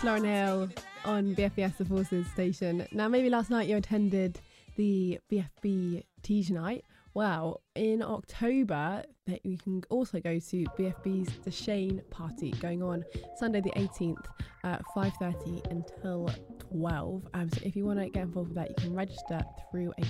It's Lauren Hill on BFBS The Forces station. Now, maybe last night you attended the BFB Teaser Night. Well, in October, you can also go to BFB's The Shane Party, going on Sunday the 18th at 5:30 until 12. So if you want to get involved with that, you can register through a